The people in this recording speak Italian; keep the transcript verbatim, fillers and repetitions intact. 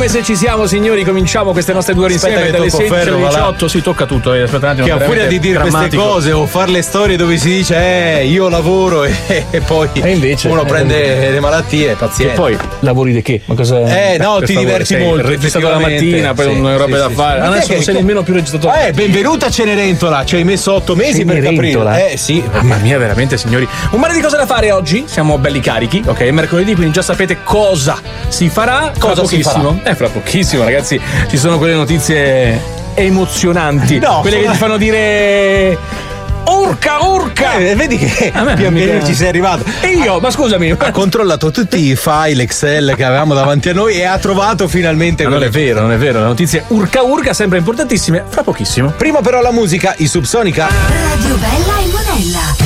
come se ci siamo, signori, cominciamo queste nostre due ore insieme dalle sedici alle diciotto. Si tocca tutto. Aspetta un attimo. Che a furia di dire queste cose o fare le storie dove si dice eh io lavoro e, e poi e invece, uno eh, prende le malattie, pazienza. E poi lavori di che? Ma cosa? Eh no, per ti favore, diverti sei molto. Registrato la mattina, poi sì, non hai robe sì, da sì, fare. sì. Adesso che, non sei che... nemmeno più registrato. Eh, benvenuta a Cenerentola. Ci hai messo otto mesi per capire. Eh sì. Mamma mia, veramente, signori. Un mare di cose da fare oggi. Siamo belli carichi, ok? Mercoledì, quindi già sapete cosa si farà. Cosa fra pochissimo. Si farà? Eh, fra pochissimo, ragazzi. Ci sono quelle notizie emozionanti. No, quelle sono... che ti fanno dire. Urca, urca! Eh, vedi che pian piano mica... ci sei arrivato. E io, ma scusami, ha controllato tutti i file Excel che avevamo davanti a noi e ha trovato finalmente. Ma non è vero, non è vero. Le notizie urca, urca, sempre importantissime. Fra pochissimo. Prima però la musica, i Subsonica. Radio Bella e Monella.